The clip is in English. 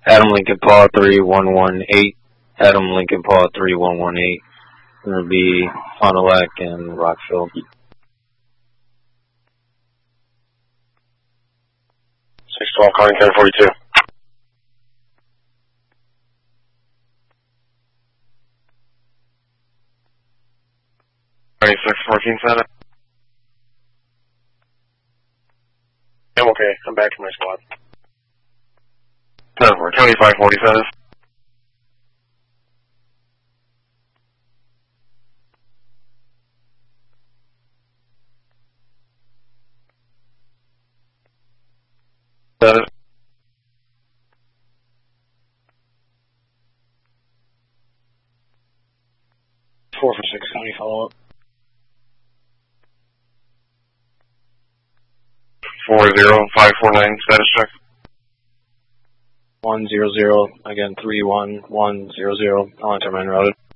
Adam Lincoln Paul 3118. Adam Lincoln Paul 3118. Going to be Fond du Lac and Rockville. 612 calling 1042. Alright, 614 Senate. I'm okay. I'm back to my squad. 10-4, County 547. Status. 4 for 6 County follow-up. 40549 status check. 100, again 31100, I'll enter mine routed.